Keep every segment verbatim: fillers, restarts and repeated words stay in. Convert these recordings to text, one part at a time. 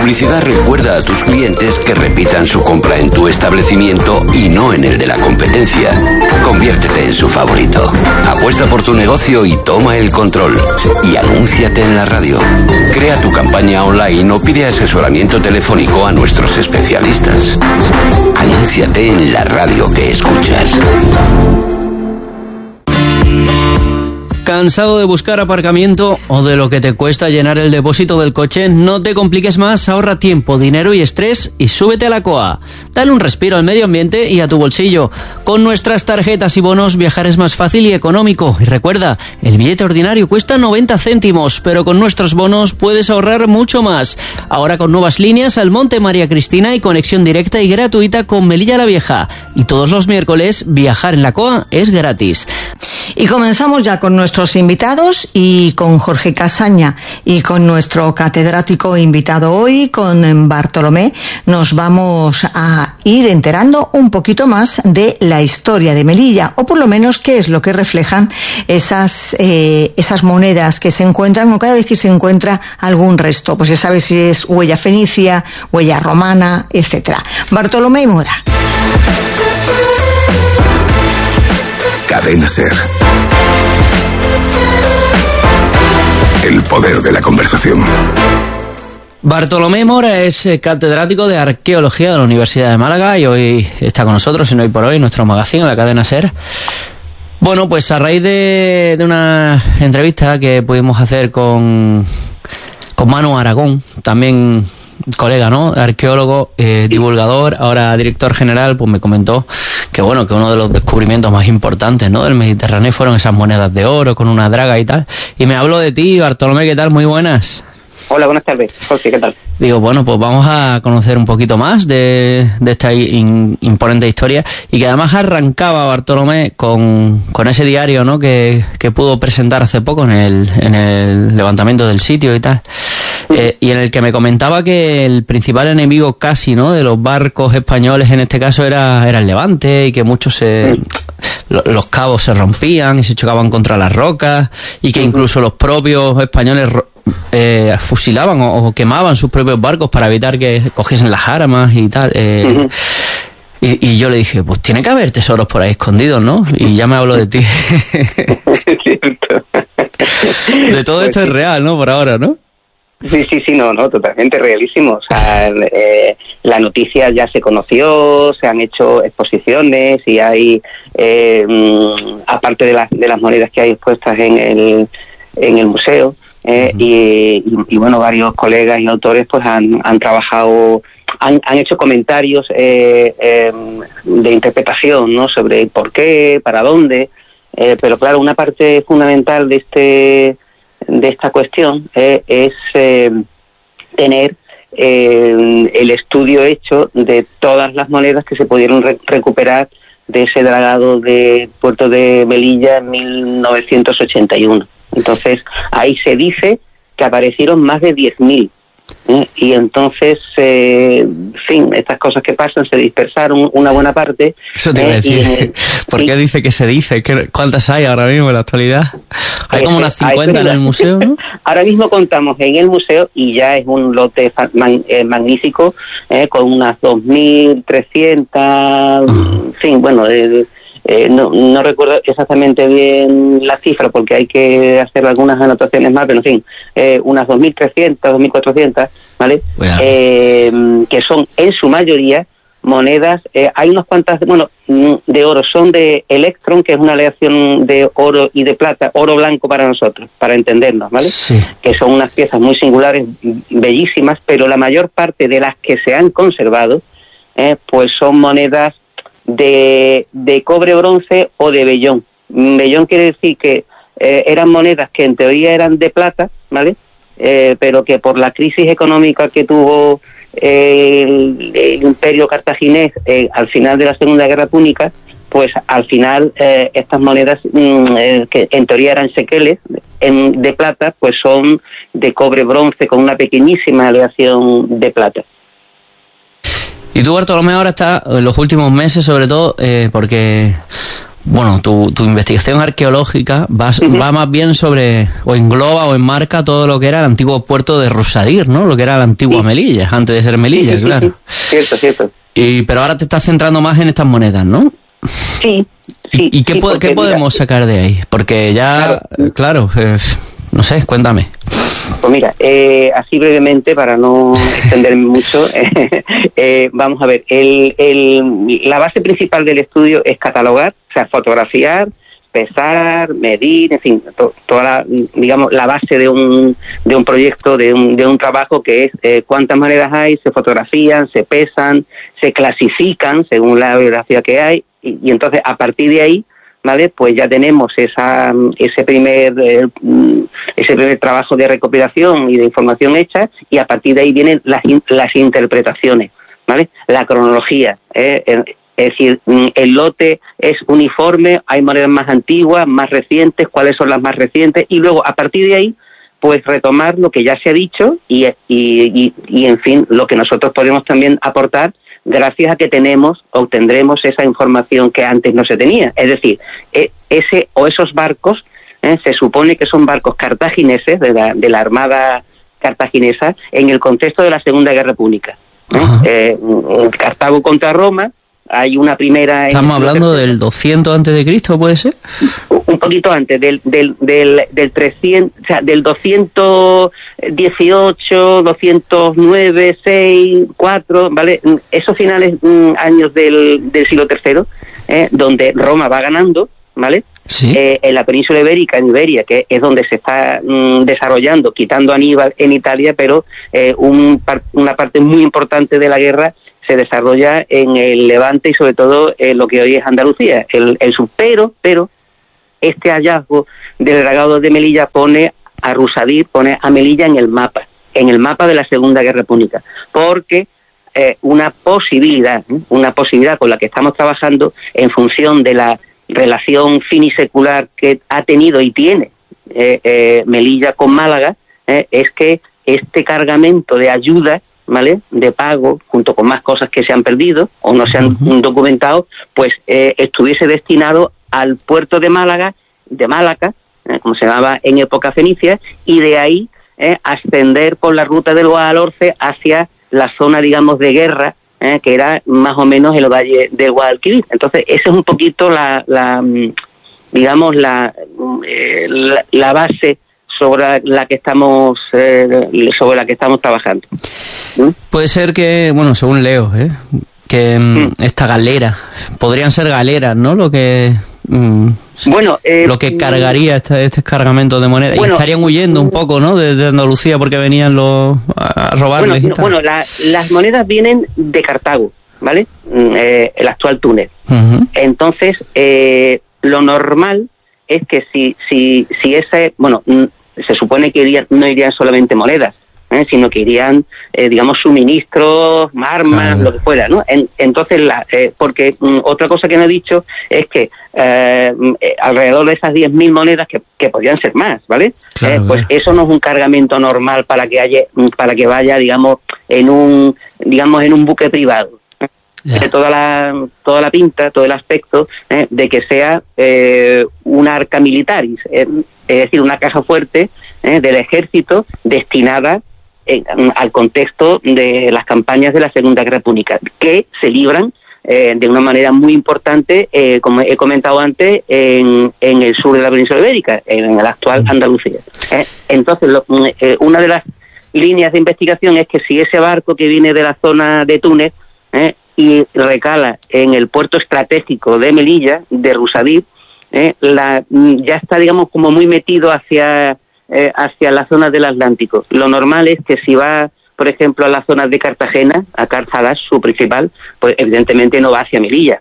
publicidad recuerda a tus clientes que repitan su compra en tu establecimiento y no en el de la competencia. Conviértete en su favorito. Apuesta por tu negocio y toma el control. Y anúnciate en la radio. Crea tu campaña online o pide asesoramiento telefónico a nuestros especialistas. Anúnciate en la radio que escuchas. ¿Cansado de buscar aparcamiento o de lo que te cuesta llenar el depósito del coche? No te compliques más, ahorra tiempo, dinero y estrés y súbete a la C O A. Dale un respiro al medio ambiente y a tu bolsillo. Con nuestras tarjetas y bonos viajar es más fácil y económico. Y recuerda, el billete ordinario cuesta noventa céntimos, pero con nuestros bonos puedes ahorrar mucho más. Ahora con nuevas líneas al Monte María Cristina y conexión directa y gratuita con Melilla la Vieja. Y todos los miércoles viajar en la C O A es gratis. Y comenzamos ya con nuestros invitados y con Jorge Casaña y con nuestro catedrático invitado hoy, con Bartolomé, nos vamos a ir enterando un poquito más de la historia de Melilla, o por lo menos qué es lo que reflejan esas, eh, esas monedas que se encuentran, o cada vez que se encuentra algún resto, pues se sabe si es huella fenicia, huella romana, etcétera. Bartolomé Mora. Cadena Ser. El poder de la conversación. Bartolomé Mora es catedrático de Arqueología de la Universidad de Málaga y hoy está con nosotros, en Hoy por Hoy, nuestro magazine, la Cadena Ser. Bueno, pues a raíz de, de una entrevista que pudimos hacer con, con Manu Aragón, también colega, ¿no? Arqueólogo, eh, divulgador, ahora director general, pues me comentó que bueno, que uno de los descubrimientos más importantes, ¿no?, del Mediterráneo fueron esas monedas de oro con una draga y tal. Y me habló de ti, Bartolomé, ¿qué tal? Muy buenas. Hola, buenas tardes, Jorge, ¿qué tal? Digo, bueno, pues vamos a conocer un poquito más de, de esta in, imponente historia, y que además arrancaba Bartolomé con, con ese diario, ¿no?, que, que pudo presentar hace poco en el, en el levantamiento del sitio y tal, eh, y en el que me comentaba que el principal enemigo casi, ¿no?, de los barcos españoles en este caso era, era el Levante, y que muchos se... los cabos se rompían y se chocaban contra las rocas, y que incluso los propios españoles eh, fusilaban o, o quemaban sus propios barcos para evitar que cogiesen las armas y tal. Eh, uh-huh. y, y yo le dije, pues tiene que haber tesoros por ahí escondidos, ¿no? Y ya me habló de ti. De todo esto es real, ¿no? Por ahora, ¿no? Sí, sí, sí, no, no, totalmente realísimo. O sea, eh, la noticia ya se conoció, se han hecho exposiciones y hay, eh, aparte de las de las monedas que hay expuestas en el en el museo, eh, uh-huh. y, y, y bueno, varios colegas y autores pues han, han trabajado, han, han hecho comentarios eh, eh, de interpretación, ¿no?, sobre por qué, para dónde, eh, pero claro, una parte fundamental de este de esta cuestión eh, es eh, tener eh, el estudio hecho de todas las monedas que se pudieron re- recuperar de ese dragado de Puerto de Melilla en mil novecientos ochenta y uno. Entonces, ahí se dice que aparecieron más de diez mil. ¿eh? Y entonces, eh, en fin, estas cosas que pasan, se dispersaron una buena parte. Eso te iba a decir. Eh, y, ¿Por qué dice que se dice? ¿Cuántas hay ahora mismo en la actualidad? Hay como unas cincuenta en el museo, ¿no? Ahora mismo contamos en el museo y ya es un lote man, eh, magnífico, eh, con unas dos mil trescientas, uh-huh. en fin, bueno, eh, eh, no, no recuerdo exactamente bien la cifra porque hay que hacer algunas anotaciones más, pero en fin, eh, unas dos mil trescientas, dos mil cuatrocientas, ¿vale? Bueno. Eh, que son en su mayoría monedas, eh, hay unas cuantas, bueno, de oro, son de electron, que es una aleación de oro y de plata, oro blanco para nosotros, para entendernos, ¿vale? Sí. Que son unas piezas muy singulares, bellísimas, pero la mayor parte de las que se han conservado, eh, pues son monedas de, de cobre, bronce o de vellón. Vellón quiere decir que eh, eran monedas que en teoría eran de plata, ¿vale? Eh, pero que por la crisis económica que tuvo eh, el, el Imperio Cartaginés eh, al final de la Segunda Guerra Púnica, pues al final eh, estas monedas mm, eh, que en teoría eran shekeles en, de plata, pues son de cobre, bronce, con una pequeñísima aleación de plata. Y tú, Bartolomé, ahora estás en los últimos meses, sobre todo, eh, porque bueno, tu, tu investigación arqueológica va, uh-huh. va más bien sobre, o engloba o enmarca todo lo que era el antiguo puerto de Rusadir, ¿no? Lo que era la antigua sí. Melilla, antes de ser Melilla, claro. Cierto, cierto. Y, pero ahora te estás centrando más en estas monedas, ¿no? Sí, sí. ¿Y, y qué, sí, po- qué podemos mira, sacar de ahí? Porque ya, claro, claro eh, no sé, cuéntame. Pues mira, eh, así brevemente, para no extenderme mucho, eh, eh, vamos a ver, el, el, la base principal del estudio es catalogar, o sea, fotografiar, pesar, medir, en fin, to, toda la, digamos, la base de un de un proyecto, de un de un trabajo que es eh, cuántas monedas hay, se fotografían, se pesan, se clasifican según la bibliografía que hay, y, y entonces a partir de ahí, ¿vale? Pues ya tenemos esa ese primer eh, ese primer trabajo de recopilación y de información hecha, y a partir de ahí vienen las las interpretaciones, ¿vale? La cronología, ¿eh? Es decir, el lote es uniforme, hay monedas más antiguas, más recientes, cuáles son las más recientes, y luego a partir de ahí, pues retomar lo que ya se ha dicho y, y, y, y en fin, lo que nosotros podemos también aportar gracias a que tenemos, obtendremos esa información que antes no se tenía. Es decir, ese o esos barcos, eh, se supone que son barcos cartagineses, de la, de la Armada cartaginesa, en el contexto de la Segunda Guerra Púnica. ¿eh? Eh, Cartago contra Roma, hay una primera... Estamos hablando tercero. Del doscientos antes de Cristo, ¿puede ser? Un poquito antes, del del del, del trescientos, o sea, del doscientos dieciocho, doscientos nueve, seis, cuatro, ¿vale? Esos finales mm, años del, del siglo tercero, eh, donde Roma va ganando, ¿vale? Sí. Eh, en la península ibérica, en Iberia, que es donde se está mm, desarrollando, quitando a Aníbal en Italia, pero eh, un par, una parte muy importante de la guerra se desarrolla en el Levante y sobre todo en lo que hoy es Andalucía. El, el pero, pero este hallazgo del dragado de Melilla pone a Rusadir, pone a Melilla en el mapa, en el mapa de la Segunda Guerra Púnica, porque eh, una posibilidad, una posibilidad con la que estamos trabajando en función de la relación finisecular que ha tenido y tiene eh, eh, Melilla con Málaga, eh, es que este cargamento de ayuda, ¿vale?, de pago, junto con más cosas que se han perdido o no se han uh-huh. documentado, pues eh, estuviese destinado al puerto de Málaga, de Málaga, eh, como se llamaba en época fenicia, y de ahí eh, ascender por la ruta del Guadalhorce hacia la zona, digamos, de guerra, eh, que era más o menos el valle de Guadalquivir. Entonces, esa es un poquito la, la digamos, la, eh, la, la base sobre la que estamos eh, sobre la que estamos trabajando. ¿Mm? Puede ser que, bueno, según leo, ¿eh? que mm. esta galera, podrían ser galeras, ¿no? Lo que mm, bueno, eh, lo que cargaría este, este cargamento de monedas. Bueno, y estarían huyendo un poco, ¿no? De, de Andalucía porque venían los a robarles. Bueno, bueno la, las monedas vienen de Cartago, ¿vale? Eh, el actual Túnez. Uh-huh. Entonces, eh, lo normal es que si si si ese, bueno, se supone que irían, no irían solamente monedas, ¿eh? sino que irían, eh, digamos, suministros, armas, uh-huh. lo que fuera, ¿no? En, entonces, la, eh, porque mm, otra cosa que no he dicho es que eh, eh, alrededor de esas diez mil monedas, que, que podrían ser más, ¿vale? Claro, eh, pues eso no es un cargamento normal para que haya, para que vaya, digamos, en un, digamos, en un buque privado. Yeah. Tiene toda la toda la pinta, todo el aspecto eh, de que sea eh, una arca militaris, eh, es decir, una caja fuerte eh, del ejército destinada eh, al contexto de las campañas de la Segunda Guerra Púnica, que se libran eh, de una manera muy importante, eh, como he comentado antes, en, en el sur de la península ibérica, en la actual Andalucía. Eh, entonces, lo, eh, una de las líneas de investigación es que si ese barco que viene de la zona de Túnez eh, y recala en el puerto estratégico de Melilla, de Rusadir, eh, la, ya está, digamos, como muy metido hacia eh, hacia la zona del Atlántico. Lo normal es que si va, por ejemplo, a la zona de Cartagena, a Carzadas, su principal, pues evidentemente no va hacia Melilla,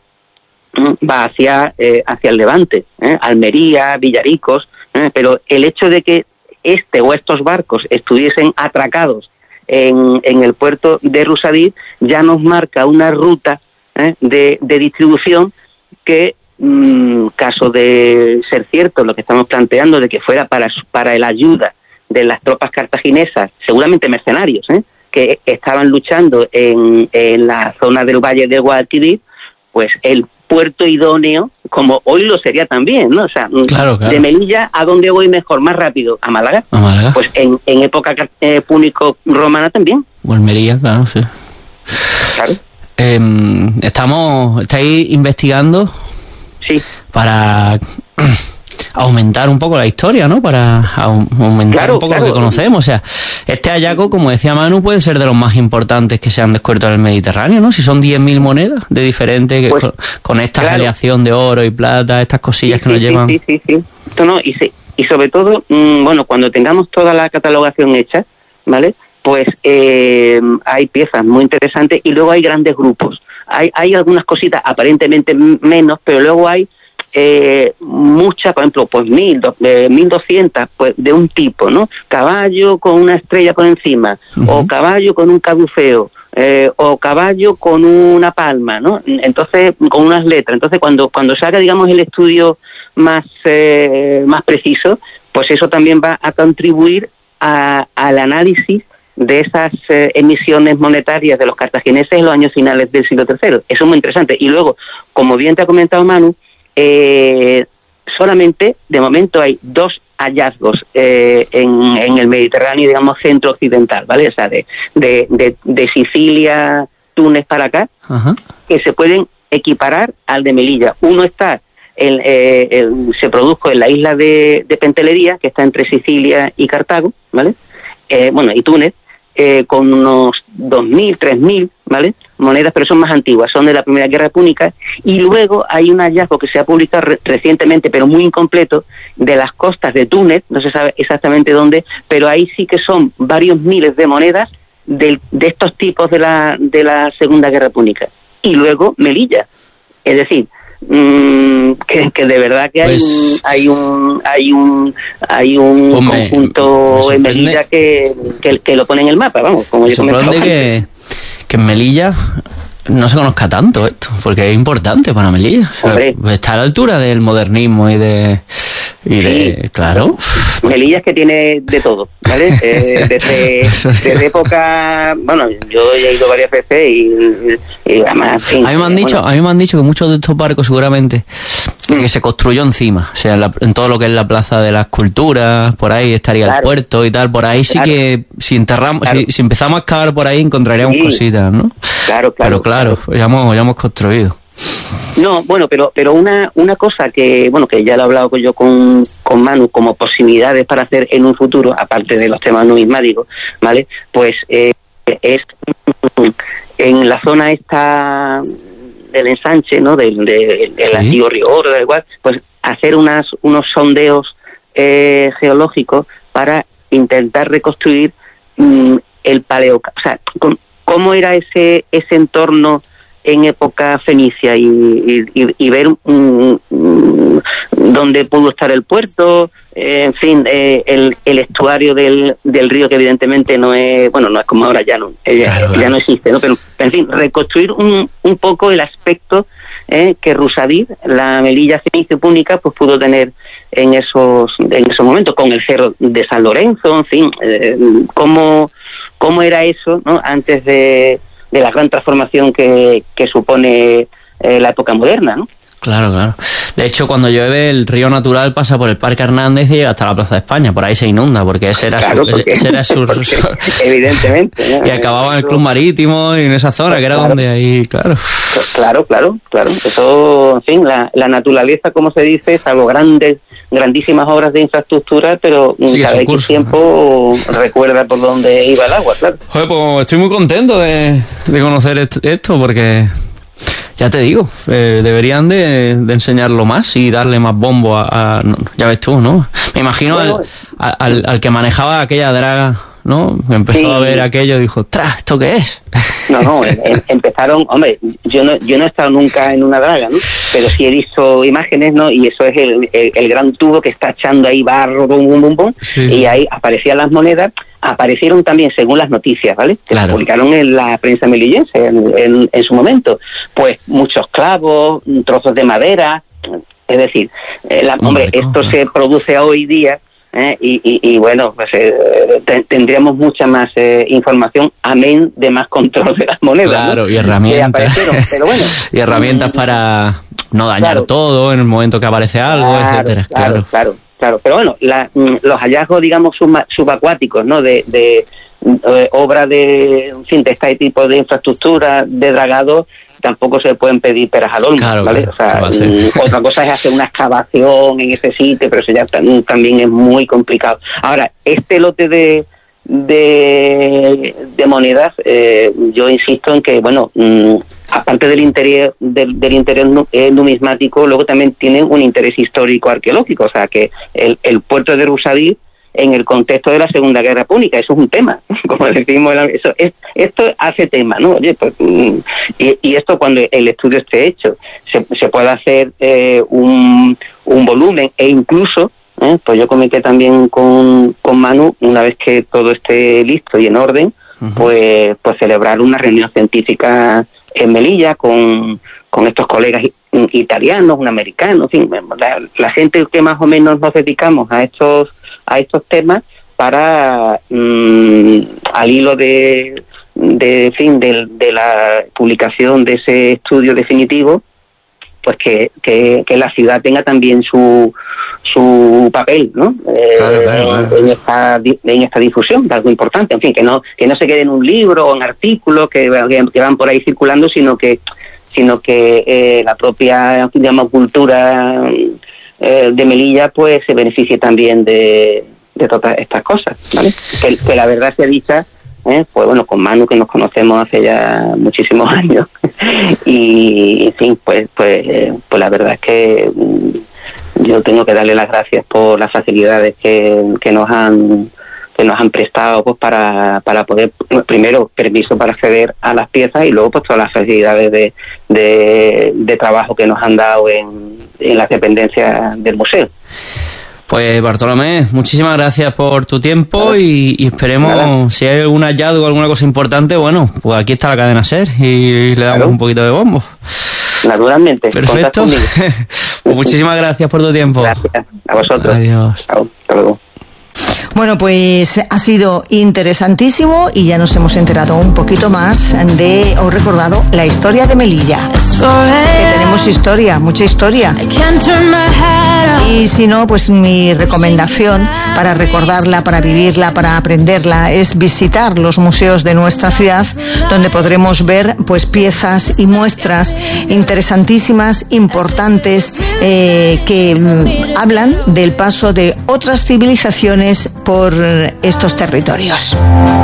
va hacia eh, hacia el Levante, eh, Almería, Villaricos, eh, pero el hecho de que este o estos barcos estuviesen atracados En, en el puerto de Rusadir ya nos marca una ruta eh, de, de distribución que, mmm, caso de ser cierto lo que estamos planteando, de que fuera para, para la ayuda de las tropas cartaginesas, seguramente mercenarios, eh, que estaban luchando en, en la zona del valle de Guadalquivir, pues el puerto idóneo, como hoy lo sería también, ¿no? O sea, claro, claro. de Melilla, ¿a dónde voy mejor, más rápido? ¿A Málaga? ¿A Málaga? Pues en, en época eh, púnico-romana también. O Almería, claro, sí. Claro. Eh, estamos, estáis investigando sí. para aumentar un poco la historia, ¿no? Para aumentar claro, un poco claro. lo que conocemos. O sea, este hallaco, como decía Manu, puede ser de los más importantes que se han descubierto en el Mediterráneo, ¿no? Si son diez mil monedas de diferentes, pues, con, con esta claro. aleación de oro y plata, estas cosillas sí, que nos sí, llevan. Sí, sí, sí. sí. No, y, se, y sobre todo, mmm, bueno, cuando tengamos toda la catalogación hecha, ¿vale? Pues eh, hay piezas muy interesantes y luego hay grandes grupos. Hay, hay algunas cositas aparentemente menos, pero luego hay eh, muchas, por ejemplo, pues mil, do, eh, mil doscientas, pues de un tipo, ¿no? Caballo con una estrella por encima, uh-huh. o caballo con un caduceo, eh, o caballo con una palma, ¿no? Entonces, con unas letras. Entonces, cuando cuando se haga, digamos, el estudio más eh, más preciso, pues eso también va a contribuir a, al análisis de esas eh, emisiones monetarias de los cartagineses en los años finales del siglo tercero. Eso es muy interesante. Y luego, como bien te ha comentado Manu, eh, solamente de momento hay dos hallazgos eh, en, en el Mediterráneo, digamos, centro-occidental, ¿vale? O sea, de, de, de, de Sicilia, Túnez para acá, uh-huh. que se pueden equiparar al de Melilla. Uno está, el, eh, el, se produjo en la isla de, de Pentelería, que está entre Sicilia y Cartago, ¿vale? Eh, bueno, y Túnez, eh, con unos dos mil, tres mil, ¿vale? Monedas, pero son más antiguas, son de la Primera Guerra Púnica, y luego hay un hallazgo que se ha publicado re- recientemente, pero muy incompleto, de las costas de Túnez, no se sabe exactamente dónde, pero ahí sí que son varios miles de monedas de, de estos tipos de la, de la Segunda Guerra Púnica. Y luego Melilla, es decir, Mm, que, que de verdad que hay, pues, un, hay un hay un hay un hombre, conjunto en Melilla que, que, que lo pone en el mapa, vamos, como me yo sorprende que, que en Melilla no se conozca tanto esto, porque es importante para Melilla. O sea, está a la altura del modernismo y de y sí. de claro. Melilla es que tiene de todo, ¿vale? Eh, desde, desde época, bueno, yo he ido varias veces y, y además... Sí, a mí me han dicho, bueno. a mí me han dicho que muchos de estos barcos seguramente que, que se construyó encima, o sea, en, la, en todo lo que es la Plaza de las Culturas, por ahí estaría claro. el puerto y tal, por ahí sí claro. que si enterramos, claro. si, si empezamos a excavar por ahí encontraríamos sí. cositas, ¿no? Claro, claro. Pero claro, claro. Ya, hemos, ya hemos construido. No, bueno, pero pero una una cosa que, bueno, que ya lo he hablado yo con, con Manu, como posibilidades para hacer en un futuro, aparte de los temas numismáticos, ¿vale? Pues eh, es en la zona esta del ensanche, ¿no? Del, del, del sí. antiguo río Oro, del igual, pues hacer unas unos sondeos eh, geológicos para intentar reconstruir mm, el paleo, o sea, con, cómo era ese ese entorno en época fenicia y, y, y ver um, um, dónde pudo estar el puerto, eh, en fin, eh, el, el estuario del, del río, que evidentemente no es, bueno, no es como ahora, ya no, eh, claro, ya claro. no existe, ¿no? Pero, en fin, reconstruir un, un poco el aspecto eh, que Rusadir, la Melilla fenicia púnica, pues pudo tener en esos en esos momentos, con el cerro de San Lorenzo, en fin, eh, cómo, cómo era eso, ¿no? Antes de de la gran transformación que, que supone eh, la época moderna, ¿no? Claro, claro. De hecho, cuando llueve, el río natural pasa por el Parque Hernández y llega hasta la Plaza de España. Por ahí se inunda, porque ese era claro, su... Porque, ese era su, porque, su evidentemente. ¿no? Y acababa en el Club Marítimo y en esa zona, que era claro. donde ahí, claro. Claro, claro, claro. Eso, en fin, la, la naturaleza, como se dice, salvo grandes, grandísimas obras de infraestructura, pero sí, cada X tiempo ¿no? recuerda por dónde iba el agua, claro. Joder, pues estoy muy contento de, de conocer esto, porque... Ya te digo, eh, deberían de, de enseñarlo más y darle más bombo a, a no, ya ves tú, ¿no? Me imagino bueno, al, al, al que manejaba aquella draga, ¿no? Empezó sí. a ver aquello y dijo, ¡tras! ¿Esto qué es? No, no, em, empezaron, hombre, yo no yo no he estado nunca en una draga, ¿no? Pero sí he visto imágenes, ¿no? Y eso es el, el, el gran tubo que está echando ahí barro, bum, bum, bum, bum, sí. y ahí aparecían las monedas. Aparecieron también, según las noticias, ¿vale? Que claro. publicaron en la prensa melillense en, en, en su momento, pues muchos clavos, trozos de madera, es decir, eh, la, hombre, esto se produce hoy día ¿eh? y, y, y bueno, pues eh, te, tendríamos mucha más eh, información, amén de más control de las monedas. Claro, ¿no? y herramientas. Pero bueno, y herramientas mm, para no dañar claro. todo en el momento que aparece algo, claro, etcétera. Claro, claro, claro, claro. Pero bueno, la, los hallazgos, digamos, sub, subacuáticos, ¿no? De, de eh, obra de, en fin, de este tipo de infraestructura de dragado, tampoco se pueden pedir peras al olmo, claro, ¿vale? Claro, o sea, otra cosa es hacer una excavación en ese sitio, pero eso ya también es muy complicado. Ahora, este lote de de, de monedas, eh, yo insisto en que, bueno, mmm, aparte del interior del, del interior numismático, luego también tiene un interés histórico arqueológico, o sea, que el, el puerto de Rusaví, en el contexto de la Segunda Guerra Púnica, eso es un tema, como decimos, eso es, esto hace tema, ¿no? Oye, pues, y, y esto cuando el estudio esté hecho, se, se puede hacer eh, un, un volumen, e incluso, eh, pues yo comenté también con, con Manu, una vez que todo esté listo y en orden, uh-huh. pues, pues celebrar una reunión científica en Melilla con, con estos colegas italianos, un americano, en fin, la, la gente que más o menos nos dedicamos a estos a estos temas para mmm, al hilo de de fin de, de la publicación de ese estudio definitivo, pues que, que, que la ciudad tenga también su su papel, ¿no? Eh, claro, claro, claro. En esta en esta difusión, de algo importante, en fin, que no que no se quede en un libro o en artículos que, que van por ahí circulando, sino que sino que eh, la propia, digamos, cultura eh, de Melilla, pues se beneficie también de, de todas estas cosas, ¿vale? Que, que la verdad sea dicha, ¿eh? Pues bueno, con Manu, que nos conocemos hace ya muchísimos años, y en fin, pues, pues, eh, pues la verdad es que mm, yo tengo que darle las gracias por las facilidades que, que nos han que nos han prestado, pues para para poder, primero, permiso para acceder a las piezas, y luego pues todas las facilidades de de, de trabajo que nos han dado en, en las dependencias del museo. Pues Bartolomé, muchísimas gracias por tu tiempo, y, y esperemos, Nada. si hay algún hallazgo, alguna cosa importante, bueno, pues aquí está la cadena SER y le damos claro. un poquito de bombo. Naturalmente. Perfecto. Pues muchísimas gracias por tu tiempo. Gracias a vosotros. Adiós. Chao. Hasta luego. Bueno, pues ha sido interesantísimo y ya nos hemos enterado un poquito más de, o recordado, la historia de Melilla. Que tenemos historia, mucha historia. Y si no, pues mi recomendación para recordarla, para vivirla, para aprenderla, es visitar los museos de nuestra ciudad, donde podremos ver pues piezas y muestras interesantísimas, importantes, eh, que mm, hablan del paso de otras civilizaciones por estos territorios.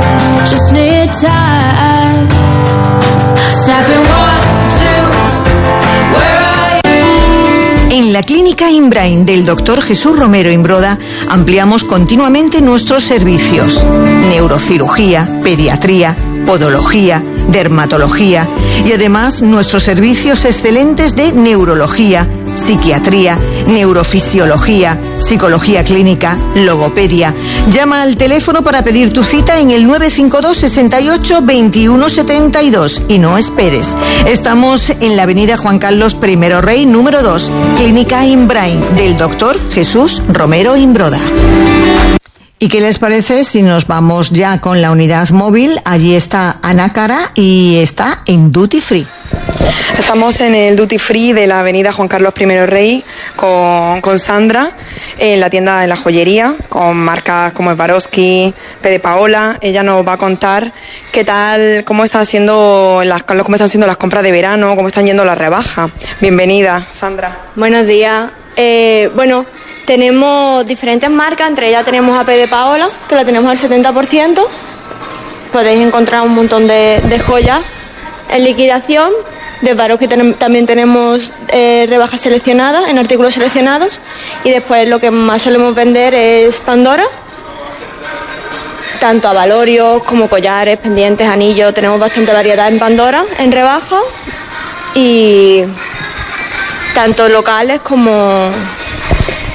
En la Clínica Imbrain del doctor Jesús Romero Imbroda ampliamos continuamente nuestros servicios: neurocirugía, pediatría, podología, dermatología y además nuestros servicios excelentes de neurología, psiquiatría, neurofisiología, psicología clínica, logopedia. Llama al teléfono para pedir tu cita en el nueve cinco dos, sesenta y ocho, veintiuno setenta y dos y no esperes. Estamos en la avenida Juan Carlos I Rey, número dos, Clínica Imbrain del doctor Jesús Romero Imbroda. ¿Y qué les parece si nos vamos ya con la unidad móvil? Allí está Ana Cara y está en Duty Free. Estamos en el Duty Free de la avenida Juan Carlos I Rey con, con Sandra, en la tienda de la joyería, con marcas como Swarovski, P de Paola. Ella nos va a contar qué tal, cómo están siendo las, cómo están siendo las compras de verano, cómo están yendo las rebajas. Bienvenida, Sandra. Buenos días. Eh, bueno, tenemos diferentes marcas, entre ellas tenemos a P de Paola, que la tenemos al setenta por ciento. Podéis encontrar un montón de, de joyas en liquidación. De Swarovski ten, también tenemos eh, rebajas seleccionadas, en artículos seleccionados. Y después lo que más solemos vender es Pandora, tanto abalorios como collares, pendientes, anillos. Tenemos bastante variedad en Pandora, en rebaja, y tanto locales como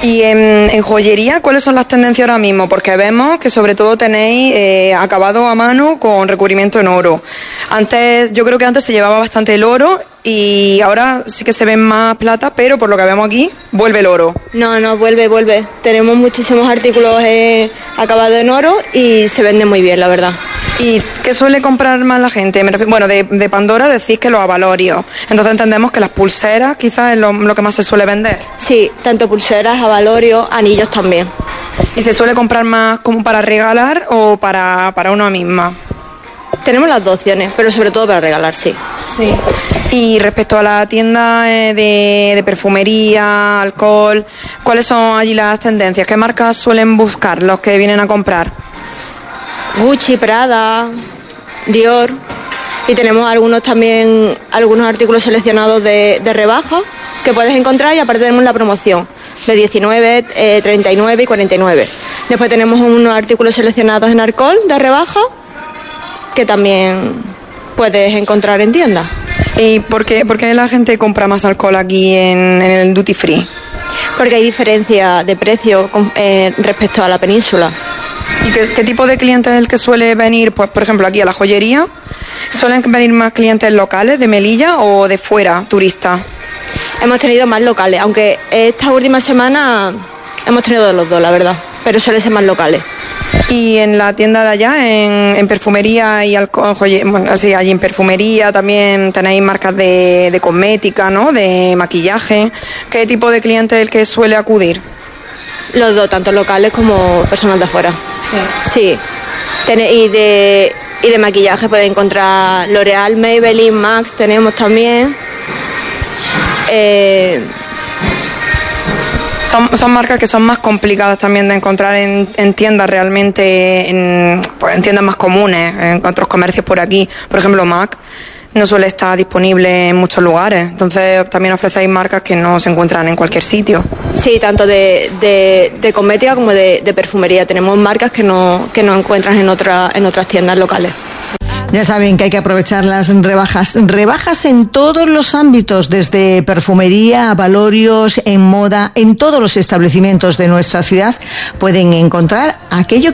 Y en, en joyería, ¿cuáles son las tendencias ahora mismo? Porque vemos que sobre todo tenéis eh, acabado a mano con recubrimiento en oro. Antes, yo creo que antes se llevaba bastante el oro y ahora sí que se ven más plata, pero por lo que vemos aquí, vuelve el oro. No, no, vuelve, vuelve. Tenemos muchísimos artículos eh, acabados en oro y se vende muy bien, la verdad. ¿Y qué suele comprar más la gente? Me refiero, bueno, de, de Pandora decís que los avalorios. Entonces entendemos que las pulseras quizás es lo, lo que más se suele vender. Sí, tanto pulseras, avalorios, anillos también. ¿Y se suele comprar más como para regalar o para, para una misma? Tenemos las dos opciones, pero sobre todo para regalar, sí. Sí. Y respecto a la tienda eh, de, de perfumería, alcohol, ¿cuáles son allí las tendencias? ¿Qué marcas suelen buscar los que vienen a comprar? Gucci, Prada, Dior, y tenemos algunos también, algunos artículos seleccionados de, de rebaja que puedes encontrar, y aparte tenemos la promoción de diecinueve, eh, treinta y nueve y cuarenta y nueve. Después tenemos unos artículos seleccionados en alcohol de rebaja que también puedes encontrar en tiendas. ¿Y por qué, por qué la gente compra más alcohol aquí en, en el Duty Free? Porque hay diferencia de precio con, eh, respecto a la península. ¿Y qué, qué tipo de cliente es el que suele venir, pues por ejemplo, aquí a la joyería? ¿Suelen venir más clientes locales de Melilla o de fuera, turistas? Hemos tenido más locales, aunque esta última semana hemos tenido de los dos, la verdad, pero suelen ser más locales. Y en la tienda de allá, en, en perfumería y alcohol, bueno, así, allí en perfumería también tenéis marcas de, de cosmética, ¿no? De maquillaje. ¿Qué tipo de cliente es el que suele acudir? Los dos, tanto locales como personas de afuera. Sí. Sí. Ten- y de y de maquillaje puedes encontrar L'Oreal, Maybelline, Max, tenemos también. Eh, Son, son marcas que son más complicadas también de encontrar en, en tiendas realmente, en, pues en tiendas más comunes, en otros comercios por aquí. Por ejemplo, Mac no suele estar disponible en muchos lugares. Entonces también ofrecéis marcas que no se encuentran en cualquier sitio. sí, tanto de, de, de cosmética como de, de perfumería. Tenemos marcas que no, que no encuentras en, otra, en otras tiendas locales. Ya saben que hay que aprovechar las rebajas. Rebajas en todos los ámbitos, desde perfumería, avalorios, en moda, en todos los establecimientos de nuestra ciudad pueden encontrar aquello